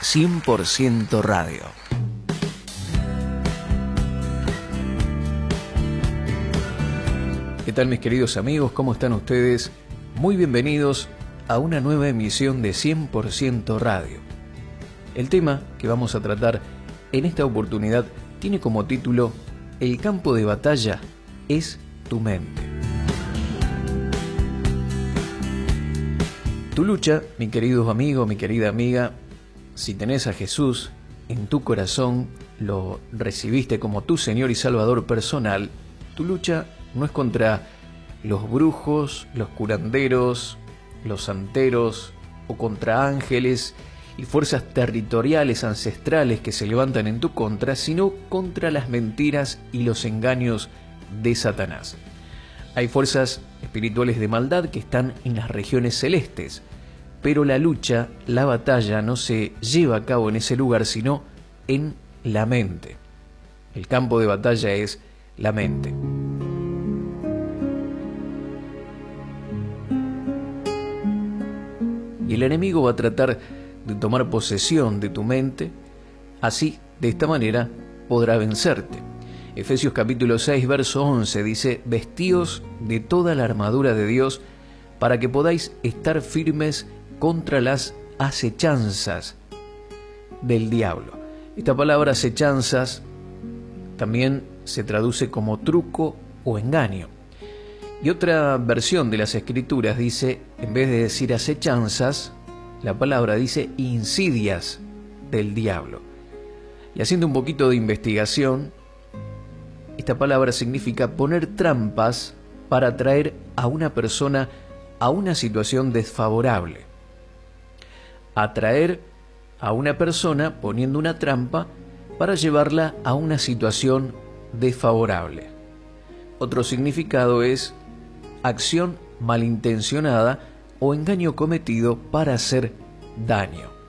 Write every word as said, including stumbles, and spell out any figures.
cien por ciento Radio. ¿Qué tal, mis queridos amigos? ¿Cómo están ustedes? Muy bienvenidos a una nueva emisión de cien por ciento Radio. El tema que vamos a tratar en esta oportunidad tiene como título El campo de batalla es tu mente. Tu lucha, mi querido amigo, mi querida amiga, si tenés a Jesús en tu corazón, lo recibiste como tu Señor y Salvador personal, tu lucha no es contra los brujos, los curanderos, los santeros o contra ángeles y fuerzas territoriales ancestrales que se levantan en tu contra, sino contra las mentiras y los engaños de Satanás. Hay fuerzas espirituales de maldad que están en las regiones celestes, pero la lucha, la batalla no se lleva a cabo en ese lugar, sino en la mente. El campo de batalla es la mente. Y el enemigo va a tratar de tomar posesión de tu mente, así, de esta manera, podrá vencerte. Efesios capítulo seis, verso once dice: vestíos de toda la armadura de Dios para que podáis estar firmes contra las acechanzas del diablo. Esta palabra acechanzas también se traduce como truco o engaño. Y otra versión de las Escrituras dice, en vez de decir acechanzas, la palabra dice insidias del diablo. Y haciendo un poquito de investigación, esta palabra significa poner trampas para atraer a una persona a una situación desfavorable. Atraer a una persona poniendo una trampa para llevarla a una situación desfavorable. Otro significado es acción malintencionada o engaño cometido para hacer daño.